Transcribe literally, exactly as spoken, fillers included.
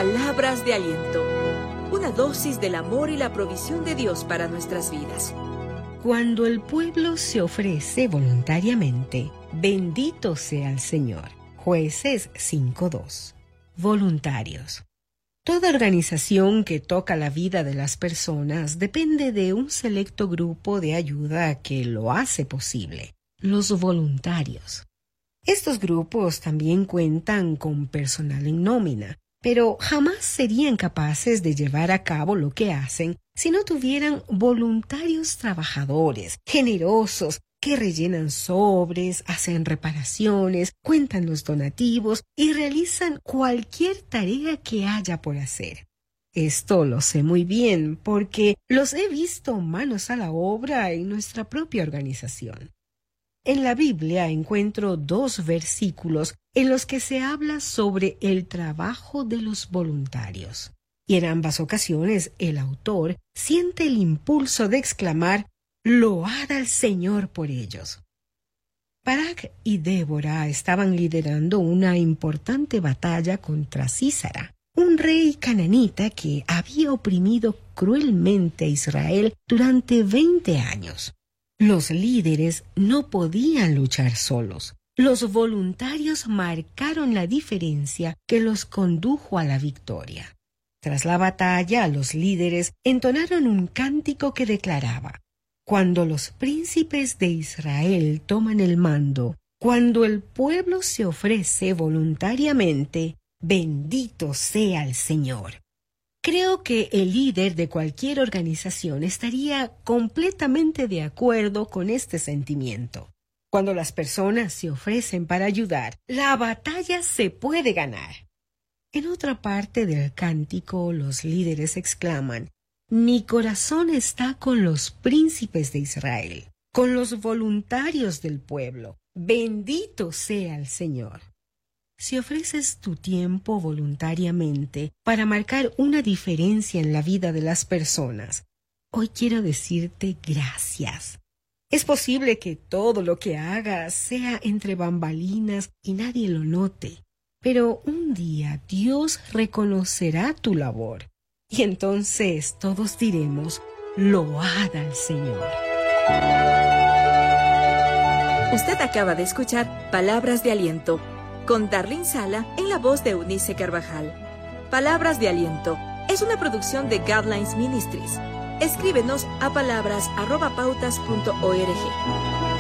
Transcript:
Palabras de aliento. Una dosis del amor y la provisión de Dios para nuestras vidas. Cuando el pueblo se ofrece voluntariamente, bendito sea el Señor. Jueces cinco dos. Voluntarios. Toda organización que toca la vida de las personas depende de un selecto grupo de ayuda que lo hace posible, los voluntarios. Estos grupos también cuentan con personal en nómina, pero jamás serían capaces de llevar a cabo lo que hacen si no tuvieran voluntarios trabajadores, generosos, que rellenan sobres, hacen reparaciones, cuentan los donativos y realizan cualquier tarea que haya por hacer. Esto lo sé muy bien porque los he visto manos a la obra en nuestra propia organización. En la Biblia encuentro dos versículos en los que se habla sobre el trabajo de los voluntarios. Y en ambas ocasiones el autor siente el impulso de exclamar: «Load al Señor por ellos». Barak y Débora estaban liderando una importante batalla contra Sísara, un rey cananita que había oprimido cruelmente a Israel durante veinte años. Los líderes no podían luchar solos. Los voluntarios marcaron la diferencia que los condujo a la victoria. Tras la batalla, los líderes entonaron un cántico que declaraba: «Cuando los príncipes de Israel toman el mando, cuando el pueblo se ofrece voluntariamente, bendito sea el Señor». Creo que el líder de cualquier organización estaría completamente de acuerdo con este sentimiento. Cuando las personas se ofrecen para ayudar, la batalla se puede ganar. En otra parte del cántico, los líderes exclaman: «Mi corazón está con los príncipes de Israel, con los voluntarios del pueblo. Bendito sea el Señor». Si ofreces tu tiempo voluntariamente para marcar una diferencia en la vida de las personas, hoy quiero decirte gracias. Es posible que todo lo que hagas sea entre bambalinas y nadie lo note, pero un día Dios reconocerá tu labor y entonces todos diremos: «Load al Señor». Usted acaba de escuchar Palabras de Aliento con Darlene Sala en la voz de Eunice Carvajal. Palabras de Aliento es una producción de Guidelines Ministries. Escríbenos a palabras arroba pautas punto org.